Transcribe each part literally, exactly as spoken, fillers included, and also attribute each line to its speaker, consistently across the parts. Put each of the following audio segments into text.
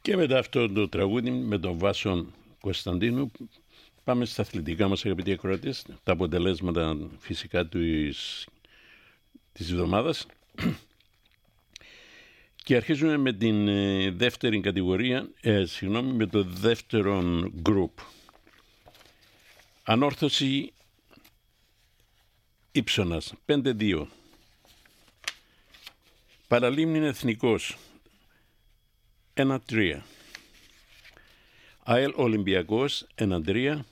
Speaker 1: Και μετά αυτό το τραγούδι με τον Βάσο Κωνσταντίνου πάμε στα αθλητικά μας, αγαπητοί ακροατές, τα αποτελέσματα φυσικά της, της εβδομάδας. Και αρχίζουμε με την ε, δεύτερη κατηγορία, ε, συγγνώμη, με το δεύτερο γκρουπ. Ανόρθωση Ήψωνας πέντε δύο. Παραλίμνη Εθνικός ένα τρία. ΑΕΛ Ολυμπιακός ένα τρία.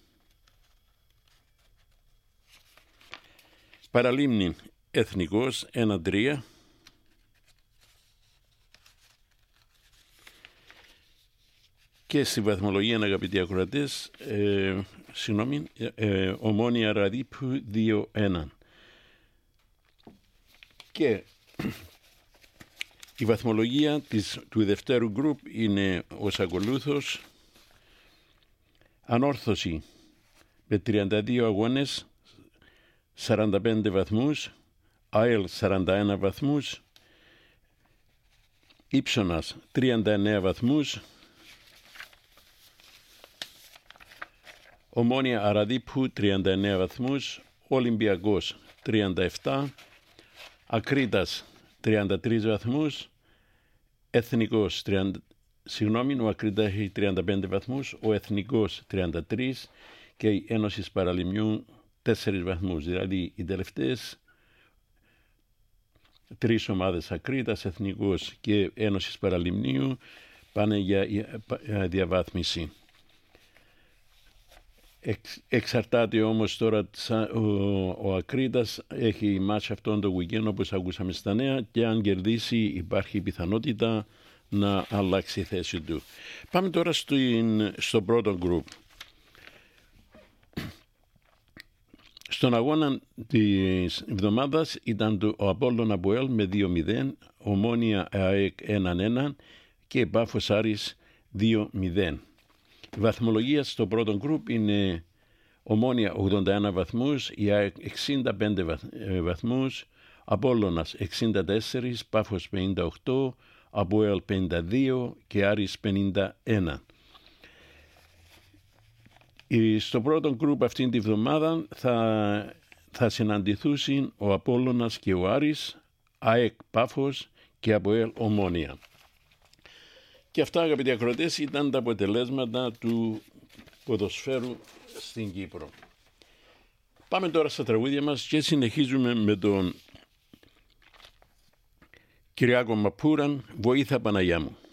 Speaker 1: Παραλίμνη Εθνικός ένα τρία. Και στη βαθμολογία, αγαπητοί ακροατές, ε, συγγνώμη, ε, Ομόνια Ραδίπου δύο ένα. Και η βαθμολογία της, του δευτέρου γκρουπ είναι ως ακολούθως. Ανόρθωση με τριάντα δύο αγώνες, σαράντα πέντε βαθμούς. ΑΕΛ σαράντα ένα βαθμούς. Ήψωνας τριάντα εννέα βαθμούς. Ομόνια Αραδίπου τριάντα εννέα βαθμούς. Ολυμπιακός τριάντα επτά. Ακρίτας τριάντα τρεις βαθμούς. Εθνικός τριάντα, συγγνώμη, ο Ακρίτας έχει τριάντα πέντε βαθμούς, ο Εθνικός τριάντα τρία και η Ένωση Παραλιμνιού τέσσερις βαθμούς. Δηλαδή οι τελευταίες τρεις ομάδες, Ακρίτας, Εθνικός και Ένωση Παραλιμνίου, πάνε για διαβάθμιση. Εξ, εξαρτάται όμως τώρα ο, ο Ακρίτας, έχει μάτς αυτόν το weekend όπως ακούσαμε στα νέα, και αν κερδίσει υπάρχει πιθανότητα να αλλάξει η θέση του. Πάμε τώρα στην, στο πρώτο γκρουπ. Στον αγώνα της εβδομάδας ήταν το, ο Απόλλων Αποέλ με δύο μηδέν, Ομόνια ΑΕΚ ένα ένα και Πάφος Άρης δύο μηδέν. Η βαθμολογία στο πρώτο γκρουπ είναι Ομόνια ογδόντα ένα βαθμούς, η ΑΕΚ εξήντα πέντε βαθμούς, Απόλλωνας εξήντα τέσσερα, Πάφος πενήντα οκτώ, Αποέλ πενήντα δύο και Άρης πενήντα ένα. Στο πρώτο γκρουπ αυτήν τη βδομάδα θα, θα συναντηθούν ο Απόλλωνας και ο Άρης, ΑΕΚ Πάφος και Αποέλ Ομόνια. Και αυτά, αγαπητοί ακροατές, ήταν τα αποτελέσματα του ποδοσφαίρου στην Κύπρο. Πάμε τώρα στα τραγούδια μας και συνεχίζουμε με τον Κυριάκο Μαπούραν, «Βοήθα Παναγιά μου».